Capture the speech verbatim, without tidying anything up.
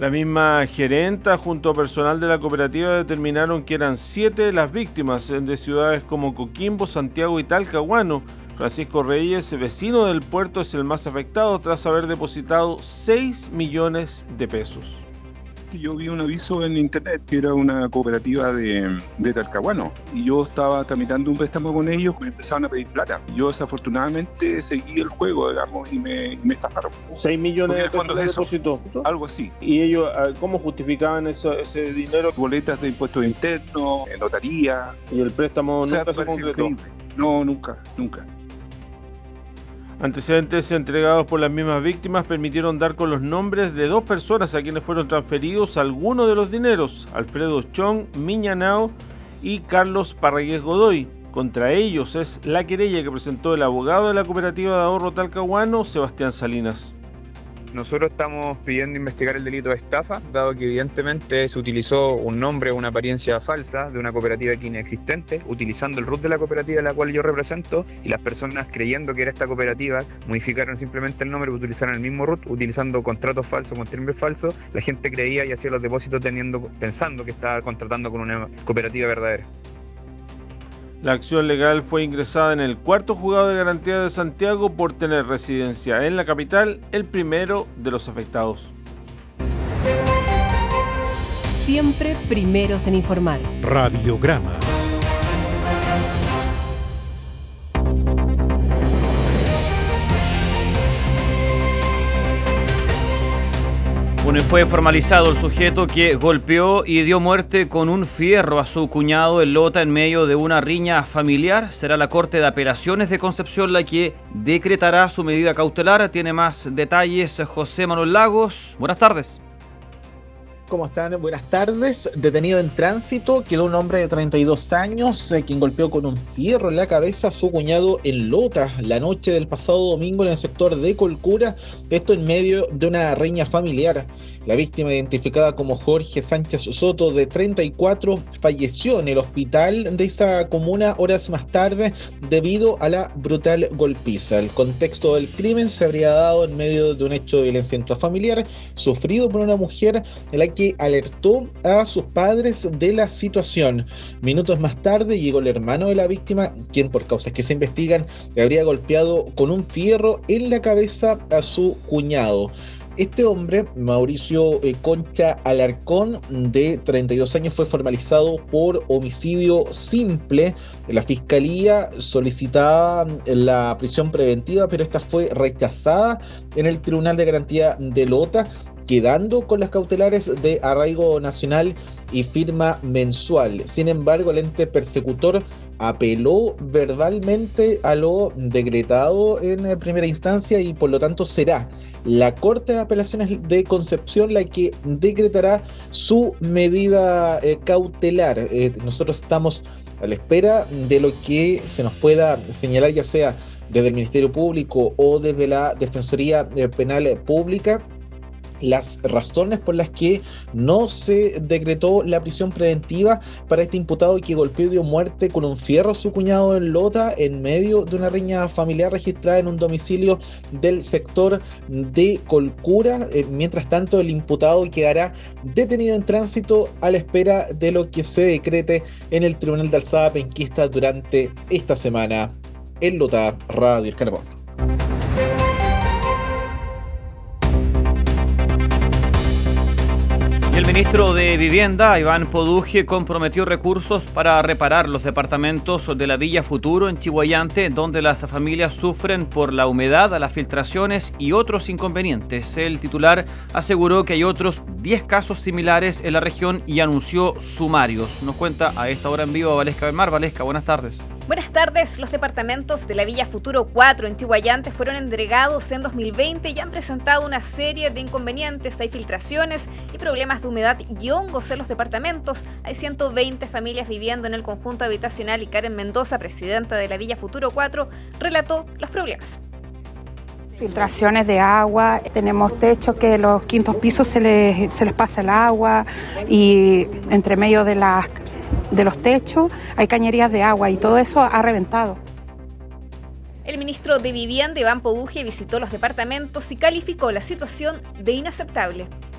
La misma gerenta junto a personal de la cooperativa determinaron que eran siete las víctimas de ciudades como Coquimbo, Santiago y Talcahuano. Francisco Reyes, vecino del puerto, es el más afectado tras haber depositado seis millones de pesos. Yo vi un aviso en internet que era una cooperativa de, de Talcahuano y yo estaba tramitando un préstamo con ellos, me empezaron a pedir plata. Yo desafortunadamente seguí el juego, digamos, y me, me estafaron. seis millones de pesos de depósito. Algo así. ¿Y ellos cómo justificaban eso, ese dinero? Boletas de impuestos internos, notaría. ¿Y el préstamo o sea, nunca se concretó? No, nunca, nunca. Antecedentes entregados por las mismas víctimas permitieron dar con los nombres de dos personas a quienes fueron transferidos algunos de los dineros: Alfredo Chong Miñanao y Carlos Parragués Godoy. Contra ellos es la querella que presentó el abogado de la Cooperativa de Ahorro Talcahuano, Sebastián Salinas. Nosotros estamos pidiendo investigar el delito de estafa, dado que evidentemente se utilizó un nombre o una apariencia falsa de una cooperativa aquí inexistente, utilizando el R U T de la cooperativa a la cual yo represento, y las personas creyendo que era esta cooperativa modificaron simplemente el nombre, utilizaron el mismo R U T, utilizando contratos falsos con timbre falso. La gente creía y hacía los depósitos teniendo, pensando que estaba contratando con una cooperativa verdadera. La acción legal fue ingresada en el cuarto juzgado de garantía de Santiago por tener residencia en la capital, el primero de los afectados. Siempre primeros en informar. Radiograma. Bueno, fue formalizado el sujeto que golpeó y dio muerte con un fierro a su cuñado en Lota en medio de una riña familiar. Será la Corte de Apelaciones de Concepción la que decretará su medida cautelar. Tiene más detalles José Manuel Lagos. Buenas tardes. ¿Cómo están? Buenas tardes. Detenido en tránsito quedó un hombre de treinta y dos años, eh, quien golpeó con un fierro en la cabeza a su cuñado en Lota la noche del pasado domingo en el sector de Colcura, esto en medio de una riña familiar. La víctima, identificada como Jorge Sánchez Soto, de treinta y cuatro, falleció en el hospital de esa comuna horas más tarde debido a la brutal golpiza. El contexto del crimen se habría dado en medio de un hecho de violencia intrafamiliar sufrido por una mujer en la que alertó a sus padres de la situación. Minutos más tarde llegó el hermano de la víctima, quien por causas que se investigan le habría golpeado con un fierro en la cabeza a su cuñado. Este hombre, Mauricio eh, Concha Alarcón, de treinta y dos años, fue formalizado por homicidio simple. La fiscalía solicitaba la prisión preventiva, pero esta fue rechazada en el Tribunal de Garantía de Lota, quedando con las cautelares de arraigo nacional y firma mensual. Sin embargo, el ente persecutor apeló verbalmente a lo decretado en primera instancia y por lo tanto será la Corte de Apelaciones de Concepción la que decretará su medida eh, cautelar. Eh, nosotros estamos a la espera de lo que se nos pueda señalar, ya sea desde el Ministerio Público o desde la Defensoría Penal Pública, las razones por las que no se decretó la prisión preventiva para este imputado que golpeó y dio muerte con un fierro a su cuñado en Lota en medio de una riña familiar registrada en un domicilio del sector de Colcura. Eh, mientras tanto, el imputado quedará detenido en tránsito a la espera de lo que se decrete en el Tribunal de Alzada Penquista durante esta semana. En Lota, Radio El Carbón. Y el ministro de Vivienda, Iván Poduje, comprometió recursos para reparar los departamentos de la Villa Futuro en Chiguayante, donde las familias sufren por la humedad, las filtraciones y otros inconvenientes. El titular aseguró que hay otros diez casos similares en la región y anunció sumarios. Nos cuenta a esta hora en vivo Valesca Belmar. Valesca, buenas tardes. Buenas tardes. Los departamentos de la Villa Futuro cuatro en Chiguayante fueron entregados en dos mil veinte y han presentado una serie de inconvenientes. Hay filtraciones y problemas de humedad y hongos en los departamentos. Hay ciento veinte familias viviendo en el conjunto habitacional y Karen Mendoza, presidenta de la Villa Futuro cuatro, relató los problemas. Filtraciones de agua, tenemos techos que los quintos pisos se les, se les pasa el agua y entre medio de las de los techos hay cañerías de agua y todo eso ha reventado. El ministro de Vivienda, Iván Poduje, visitó los departamentos y calificó la situación de inaceptable.